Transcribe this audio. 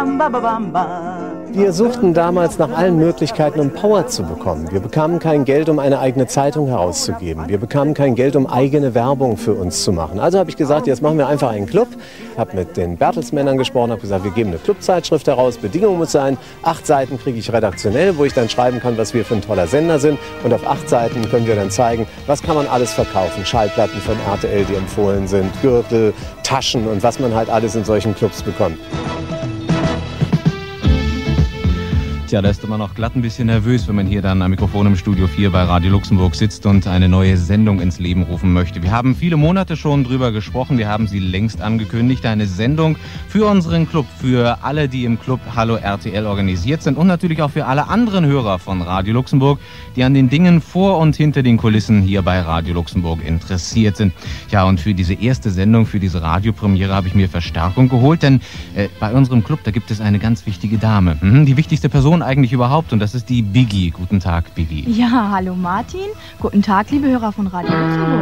Wir suchten damals nach allen Möglichkeiten, um Power zu bekommen. Wir bekamen kein Geld, um eine eigene Zeitung herauszugeben. Wir bekamen kein Geld, um eigene Werbung für uns zu machen. Also habe ich gesagt, jetzt machen wir einfach einen Club. Habe mit den Bertelsmännern gesprochen, habe gesagt, wir geben eine Clubzeitschrift heraus. Bedingung muss sein, 8 Seiten kriege ich redaktionell, wo ich dann schreiben kann, was wir für ein toller Sender sind. Und auf 8 Seiten können wir dann zeigen, was kann man alles verkaufen. Schallplatten von RTL, die empfohlen sind, Gürtel, Taschen und was man halt alles in solchen Clubs bekommt. Ja, da ist man noch glatt ein bisschen nervös, wenn man hier dann am Mikrofon im Studio 4 bei Radio Luxemburg sitzt und eine neue Sendung ins Leben rufen möchte. Wir haben viele Monate schon drüber gesprochen, wir haben sie längst angekündigt. Eine Sendung für unseren Club, für alle, die im Club Hallo RTL organisiert sind und natürlich auch für alle anderen Hörer von Radio Luxemburg, die an den Dingen vor und hinter den Kulissen hier bei Radio Luxemburg interessiert sind. Ja, und für diese erste Sendung, für diese Radiopremiere habe ich mir Verstärkung geholt, denn bei unserem Club, da gibt es eine ganz wichtige Dame. Die wichtigste Person eigentlich überhaupt und das ist die Biggie. Guten Tag, Biggie. Ja, hallo Martin. Guten Tag, liebe Hörer von Radio Luxemburg.